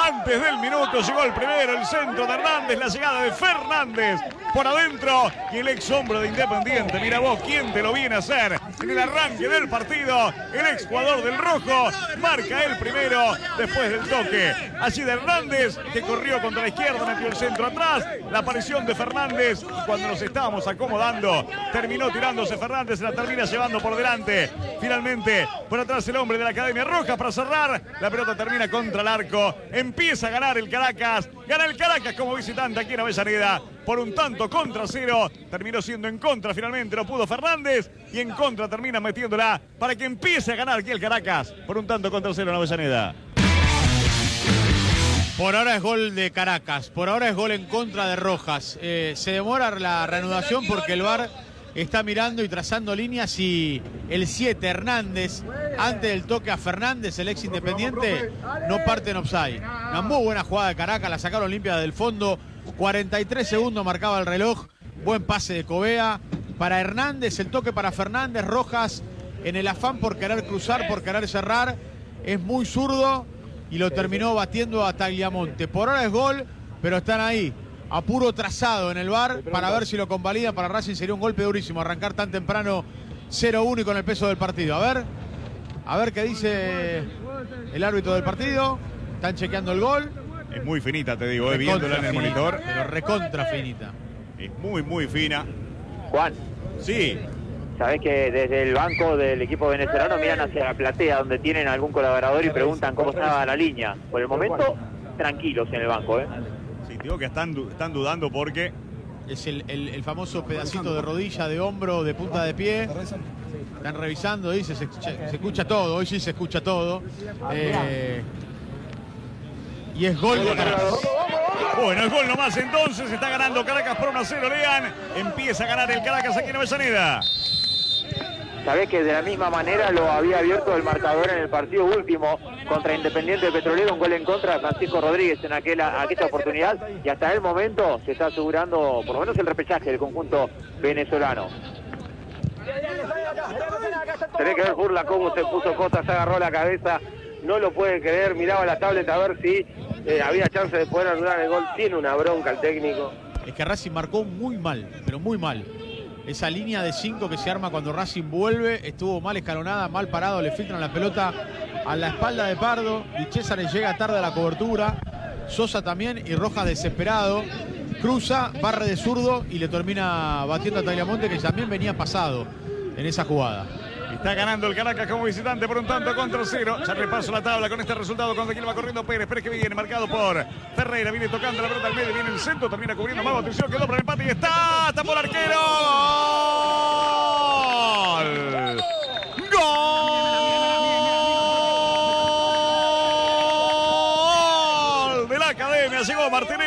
Antes del minuto llegó el primero, el centro de Hernández, la llegada de Fernández por adentro y el ex hombre de Independiente. Mira vos quién te lo viene a hacer en el arranque del partido. El ex jugador del rojo marca el primero después del toque allí de Hernández, que corrió contra la izquierda, metió el centro atrás. La aparición de Fernández cuando nos estábamos acomodando, terminó tirándose Fernández, se la termina llevando por delante. Finalmente por atrás el hombre de la Academia Roja para cerrar. La pelota termina contra el arco. Empieza a ganar el Caracas. Gana el Caracas como visitante aquí en Avellaneda por un tanto contra cero. Terminó siendo en contra finalmente, no pudo Fernández. Y en contra termina metiéndola para que empiece a ganar aquí el Caracas por un tanto contra cero en Avellaneda. Por ahora es gol de Caracas, por ahora es gol en contra de Rojas. Se demora la reanudación porque el VAR está mirando y trazando líneas y el 7, Hernández, antes del toque a Fernández, el ex Independiente, no parte en offside. Una muy buena jugada de Caracas, la sacaron limpia del fondo. 43 segundos marcaba el reloj. Buen pase de Covea para Hernández, el toque para Fernández. Rojas en el afán por querer cruzar, por querer cerrar, es muy zurdo y lo terminó batiendo a Tagliamonte. Por ahora es gol, pero están ahí a puro trazado en el VAR para ver si lo convalida. Para Racing sería un golpe durísimo arrancar tan temprano 0-1 y con el peso del partido. A ver qué dice el árbitro del partido. Están chequeando el gol. Es muy finita, te digo, viéndola en el monitor. Pero recontra finita. Es muy, muy fina. Juan. Sí. Sabés que desde el banco del equipo venezolano miran hacia la platea donde tienen algún colaborador y preguntan cómo estaba la línea. Por el momento, tranquilos en el banco, Sí, digo que están dudando porque es el famoso pedacito de rodilla, de hombro, de punta de pie. Están revisando, dice, se escucha todo, hoy sí se escucha todo. Y es gol de Caracas. Bueno, es gol nomás entonces, está ganando Caracas por 1-0, Lean. Empieza a ganar el Caracas aquí en Avellaneda. Sabés que de la misma manera lo había abierto el marcador en el partido último contra Independiente Petrolero, un gol en contra de Francisco Rodríguez en aquella oportunidad, y hasta el momento se está asegurando por lo menos el repechaje del conjunto venezolano. Tenés que ver Burla cómo se puso cosas, se agarró la cabeza, no lo puede creer, miraba la tableta a ver si había chance de poder anular el gol. Tiene una bronca el técnico. Es que Racing marcó muy mal, pero muy mal. Esa línea de 5 que se arma cuando Racing vuelve estuvo mal escalonada, mal parado, le filtran la pelota a la espalda de Pardo y César le llega tarde a la cobertura, Sosa también y Rojas desesperado, cruza, barre de zurdo y le termina batiendo a Tagliamonte, que también venía pasado en esa jugada. Está ganando el Caracas como visitante por un tanto contra cero. Ya repaso la tabla con este resultado cuando aquí va corriendo Pérez. Pérez que viene marcado por Ferreira. Viene tocando la pelota al medio. Viene el centro. Termina cubriendo Mago. Atención, quedó para el empate y está. Está por arquero. ¡Gol! ¡Gol! De la Academia. Llegó Martinelli.